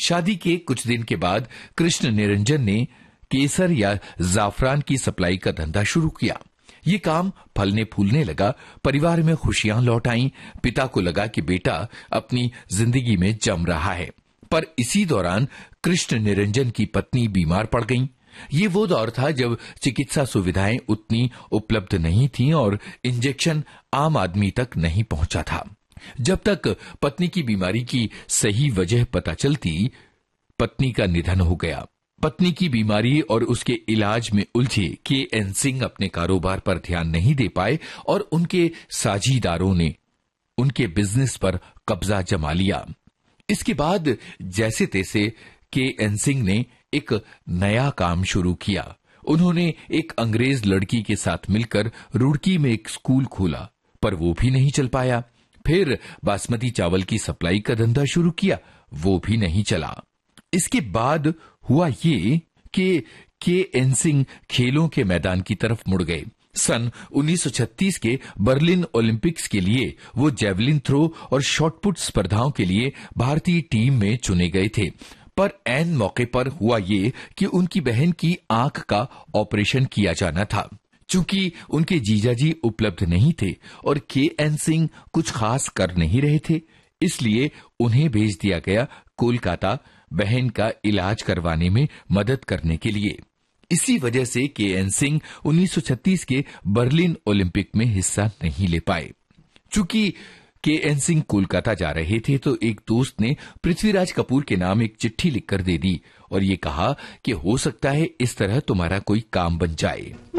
शादी के कुछ दिन के बाद कृष्ण निरंजन ने केसर या जाफरान की सप्लाई का धंधा शुरू किया। ये काम फलने फूलने लगा, परिवार में खुशियां लौट आईं। पिता को लगा कि बेटा अपनी जिंदगी में जम रहा है, पर इसी दौरान कृष्ण निरंजन की पत्नी बीमार पड़ गईं। ये वो दौर था जब चिकित्सा सुविधाएं उतनी उपलब्ध नहीं थीं और इंजेक्शन आम आदमी तक नहीं पहुंचा था। जब तक पत्नी की बीमारी की सही वजह पता चलती, पत्नी का निधन हो गया। पत्नी की बीमारी और उसके इलाज में उलझे के.एन. सिंह अपने कारोबार पर ध्यान नहीं दे पाए और उनके साझीदारों ने उनके बिजनेस पर कब्जा जमा लिया। इसके बाद जैसे तैसे के.एन. सिंह ने एक नया काम शुरू किया। उन्होंने एक अंग्रेज लड़की के साथ मिलकर रुड़की में एक स्कूल खोला, पर वो भी नहीं चल पाया। फिर बासमती चावल की सप्लाई का धंधा शुरू किया, वो भी नहीं चला। इसके बाद हुआ ये कि के.एन. सिंह खेलों के मैदान की तरफ मुड़ गए। सन 1936 के बर्लिन ओलंपिक्स के लिए वो जेवलिन थ्रो और शॉटपुट स्पर्धाओं के लिए भारतीय टीम में चुने गए थे। पर ऐन मौके पर हुआ ये कि उनकी बहन की आंख का ऑपरेशन किया जाना था। चूंकि उनके जीजाजी उपलब्ध नहीं थे और के.एन. सिंह कुछ खास कर नहीं रहे थे, इसलिए उन्हें भेज दिया गया कोलकाता बहन का इलाज करवाने में मदद करने के लिए। इसी वजह से के.एन. सिंह 1936 के बर्लिन ओलंपिक में हिस्सा नहीं ले पाए। चूंकि के.एन. सिंह कोलकाता जा रहे थे तो एक दोस्त ने पृथ्वीराज कपूर के नाम एक चिट्ठी लिखकर दे दी और ये कहा कि हो सकता है इस तरह तुम्हारा कोई काम बन जाए।